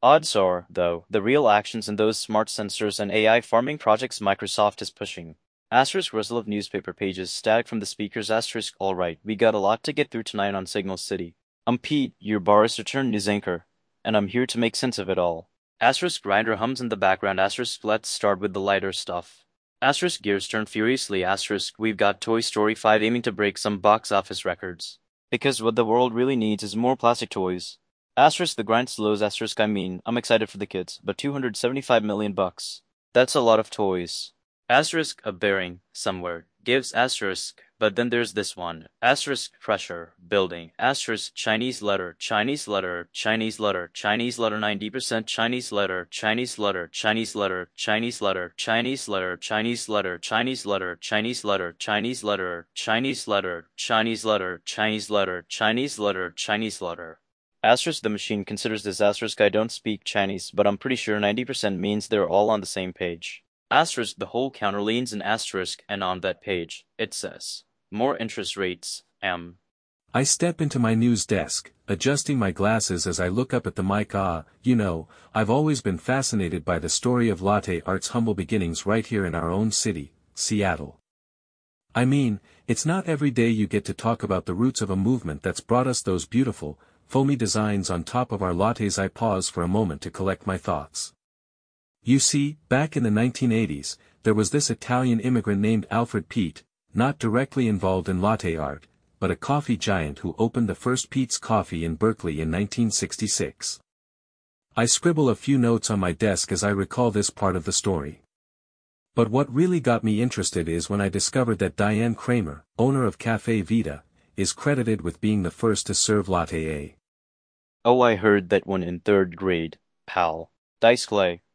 Odds are, though, the real action's in those smart sensors and AI farming projects Microsoft is pushing. Asterisk Russell of newspaper pages static from the speakers asterisk alright, we got a lot to get through tonight on Signal City. I'm Pete, your barrister turned news anchor, and I'm here to make sense of it all. Asterisk grinder hums in the background asterisk let's start with the lighter stuff. Asterisk gears turn furiously asterisk we've got Toy Story 5 aiming to break some box office records. Because what the world really needs is more plastic toys. Asterisk the grind slows asterisk I'm excited for the kids, but 275 million bucks. That's a lot of toys. Asterisk a bearing, somewhere, gives asterisk, but then there's this one. Asterisk pressure, building, asterisk Chinese letter, Chinese letter, Chinese letter, Chinese letter 90% Chinese letter, Chinese letter, Chinese letter, Chinese letter, Chinese letter, Chinese letter, Chinese letter, Chinese letter, Chinese letter, Chinese letter, Chinese letter, Chinese letter, Chinese letter, Chinese letter. Asterisk the machine considers this asterisk I don't speak Chinese, but I'm pretty sure 90% means they're all on the same page. Asterisk the whole counter leans an asterisk and on that page, it says, more interest rates, I step into my news desk, adjusting my glasses as I look up at the mic. I've always been fascinated by the story of latte art's humble beginnings right here in our own city, Seattle. I mean, it's not every day you get to talk about the roots of a movement that's brought us those beautiful, foamy designs on top of our lattes. I pause for a moment to collect my thoughts. You see, back in the 1980s, there was this Italian immigrant named Alfred Peet, not directly involved in latte art, but a coffee giant who opened the first Peet's Coffee in Berkeley in 1966. I scribble a few notes on my desk as I recall this part of the story. But what really got me interested is when I discovered that Diane Kramer, owner of Café Vita, is credited with being the first to serve latte. Oh, I heard that one in third grade, pal. Dice Clay,